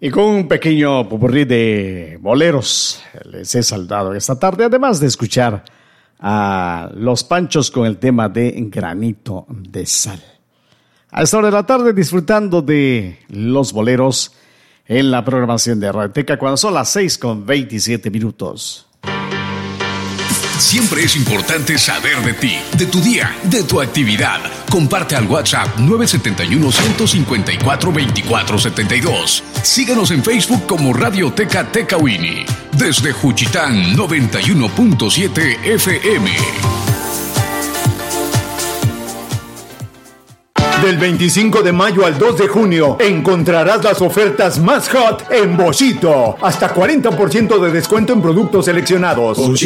Y con un pequeño popurrí de boleros les he saludado esta tarde, además de escuchar a Los Panchos con el tema de Granito de Sal. A esta hora de la tarde disfrutando de los boleros en la programación de Radioteca cuando son las 6:27. Siempre es importante saber de ti, de tu día, de tu actividad. Comparte al WhatsApp 971-154-2472. Síguenos en Facebook como Radioteca Tecawini. Desde Juchitán, 91.7 FM. Del 25 de mayo al 2 de junio encontrarás las ofertas más hot en Boschito. Hasta 40% de descuento en productos seleccionados.